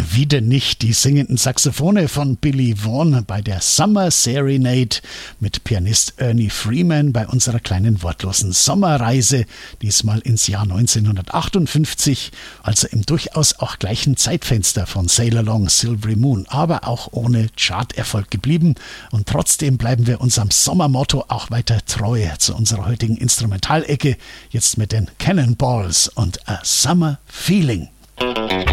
Wie denn nicht? Die singenden Saxophone von Billy Vaughn bei der Summer Serenade mit Pianist Ernie Freeman bei unserer kleinen wortlosen Sommerreise, diesmal ins Jahr 1958, also im durchaus auch gleichen Zeitfenster von Sail Along Silvery Moon, aber auch ohne Charterfolg geblieben. Und trotzdem bleiben wir unserem Sommermotto auch weiter treu zu unserer heutigen Instrumentalecke, jetzt mit den Cannonballs und A Summer Feeling.